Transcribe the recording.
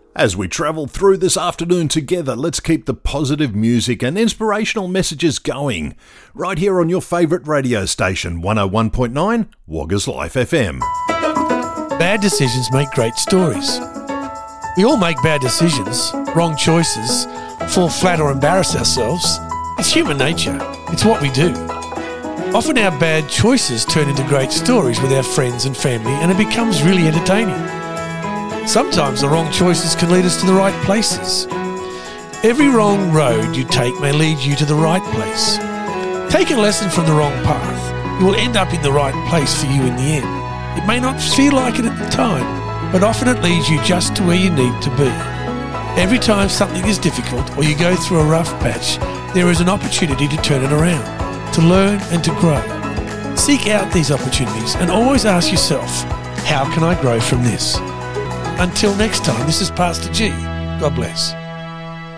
As we travel through this afternoon together, let's keep the positive music and inspirational messages going. Right here on your favourite radio station, 101.9 Wagga's Life FM. Bad decisions make great stories. We all make bad decisions, wrong choices, fall flat or embarrass ourselves. It's human nature. It's what we do. Often our bad choices turn into great stories with our friends and family, and it becomes really entertaining. Sometimes the wrong choices can lead us to the right places. Every wrong road you take may lead you to the right place. Take a lesson from the wrong path. You will end up in the right place for you in the end. It may not feel like it at the time, but often it leads you just to where you need to be. Every time something is difficult or you go through a rough patch, there is an opportunity to turn it around, to learn and to grow. Seek out these opportunities and always ask yourself, how can I grow from this? Until next time, this is Pastor G. God bless.